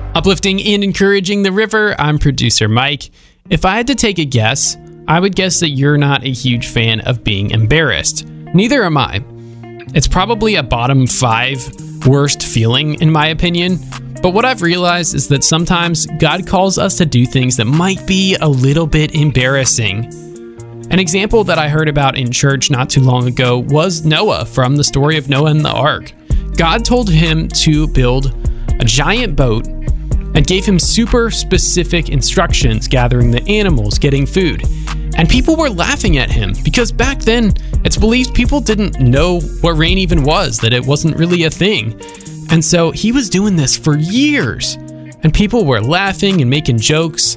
Uplifting and encouraging the river, I'm producer Mike. If I had to take a guess, I would guess that you're not a huge fan of being embarrassed. Neither am I. It's probably a bottom 5 worst feeling in my opinion, but what I've realized is that sometimes God calls us to do things that might be a little bit embarrassing. An example that I heard about in church not too long ago was Noah from the story of Noah and the Ark. God told him to build a giant boat and gave him super specific instructions, gathering the animals, getting food. And people were laughing at him because back then it's believed people didn't know what rain even was, that it wasn't really a thing. And so he was doing this for years and people were laughing and making jokes.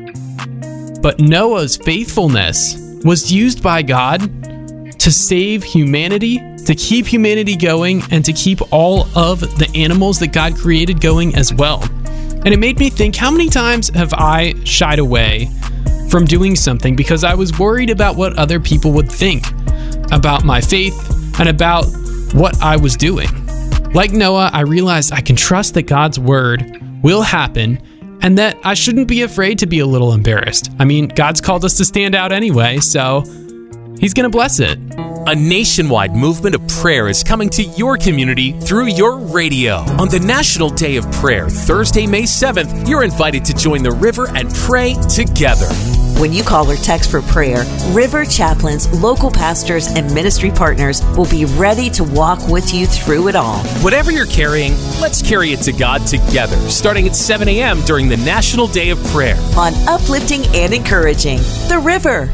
But Noah's faithfulness was used by God to save humanity, to keep humanity going, and to keep all of the animals that God created going as well. And it made me think, how many times have I shied away from doing something because I was worried about what other people would think about my faith and about what I was doing? Like Noah, I realized I can trust that God's word will happen and that I shouldn't be afraid to be a little embarrassed. I mean, God's called us to stand out anyway, so He's going to bless it. A nationwide movement of prayer is coming to your community through your radio. On the National Day of Prayer, Thursday, May 7th, you're invited to join the river and pray together. When you call or text for prayer, River chaplains, local pastors, and ministry partners will be ready to walk with you through it all. Whatever you're carrying, let's carry it to God together, starting at 7 a.m. during the National Day of Prayer. On Uplifting and Encouraging the River.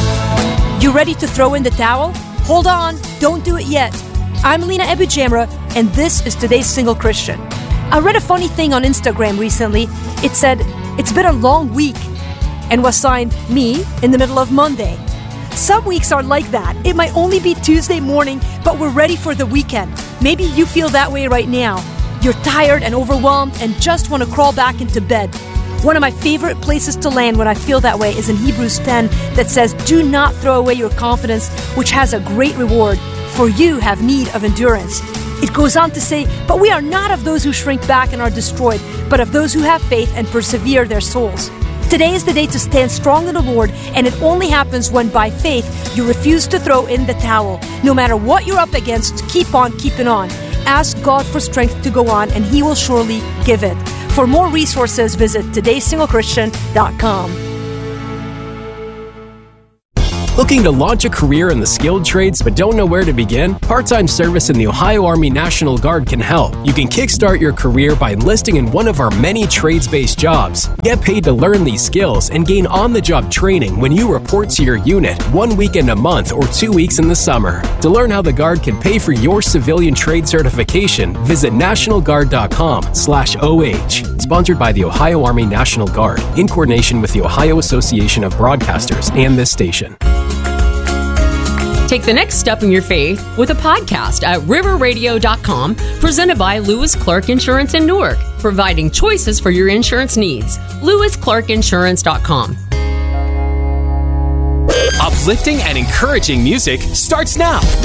You ready to throw in the towel? Hold on, don't do it yet. I'm Lena Ebujamra, and this is today's Single Christian. I read a funny thing on Instagram recently. It said, "It's been a long week," and was signed me in the middle of Monday. Some weeks are like that. It might only be Tuesday morning, but we're ready for the weekend. Maybe you feel that way right now. You're tired and overwhelmed and just want to crawl back into bed. One of my favorite places to land when I feel that way is in Hebrews 10 that says, "Do not throw away your confidence, which has a great reward, for you have need of endurance." It goes on to say, "But we are not of those who shrink back and are destroyed, but of those who have faith and persevere their souls." Today is the day to stand strong in the Lord, and it only happens when by faith you refuse to throw in the towel. No matter what you're up against, keep on keeping on. Ask God for strength to go on, and He will surely give it. For more resources, visit todaysinglechristian.com. Looking to launch a career in the skilled trades but don't know where to begin? Part-time service in the Ohio Army National Guard can help. You can kickstart your career by enlisting in one of our many trades-based jobs. Get paid to learn these skills and gain on-the-job training when you report to your unit 1 weekend a month or 2 weeks in the summer. To learn how the Guard can pay for your civilian trade certification, visit nationalguard.com/OH. Sponsored by the Ohio Army National Guard in coordination with the Ohio Association of Broadcasters and this station. Take the next step in your faith with a podcast at riverradio.com, presented by Lewis Clark Insurance in Newark, providing choices for your insurance needs. LewisClarkInsurance.com. Uplifting and encouraging music starts now.